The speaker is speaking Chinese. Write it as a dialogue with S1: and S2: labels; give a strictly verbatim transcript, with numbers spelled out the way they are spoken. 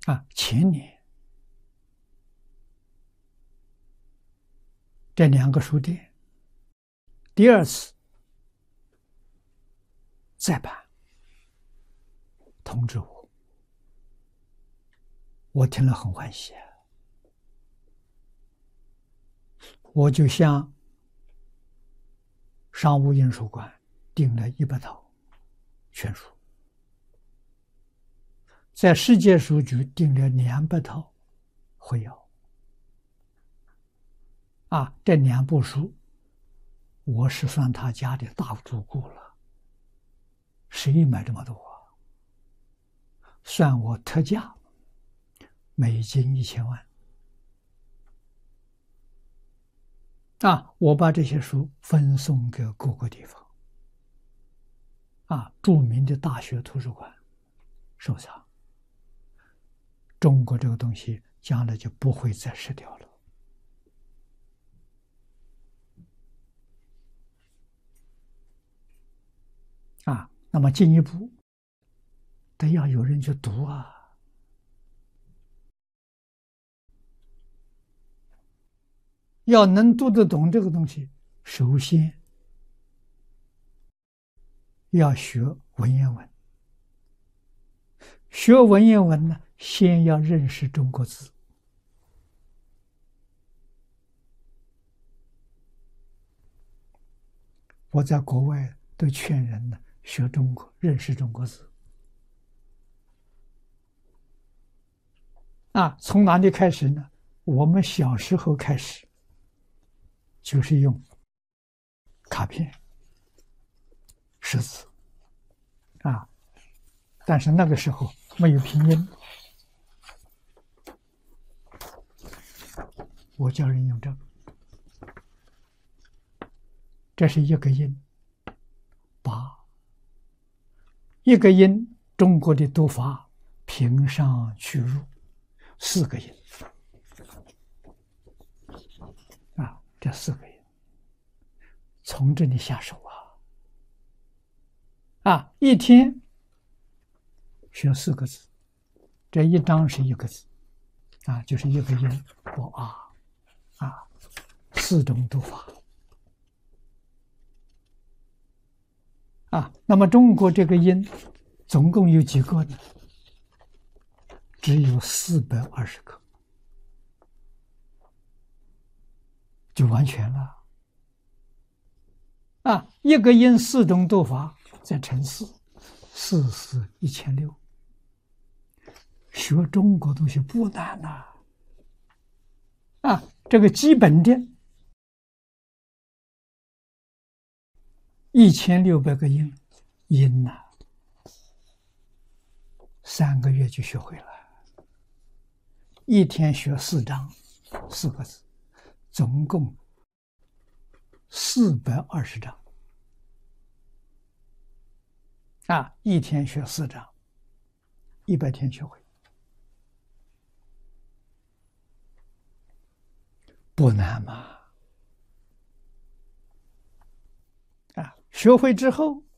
S1: 啊，前年这两个书店第二次再办，通知我，我听了很欢喜啊，我就向商务印书馆订了一百套全书，在世界书局订了两百套会要。啊，这两部书，我是算他家的大主顾了，谁买这么多啊？算我特价，美金一千万。啊，我把这些书分送给各个地方，啊，著名的大学图书馆收藏。中国这个东西将来就不会再失掉了。啊，那么进一步得要有人去读啊，要能读得懂这个东西，首先要学文言文。学文言文呢，先要认识中国字。我在国外都劝人呢，学中国，认识中国字。啊，从哪里开始呢？我们小时候开始，就是用卡片识字。啊，但是那个时候没有拼音，我教人用这个，这是一个音，八，一个音，中国的读法平上去入，四个音，啊，这四个音，从这里下手啊，啊，一天学四个字，这一章是一个字，啊，就是一个音，我啊，啊，四种读法。啊，那么中国这个音总共有几个呢？只有四百二十个，就完全了。啊，一个音四种读法，再乘四，四四一千六。学中国东西不难呐。啊，这个基本的一千六百个音音呐、啊，三个月就学会了。一天学四章，四个字，总共四百二十章。啊，一天学四章，一百天学会，不难嘛。啊，学会之后，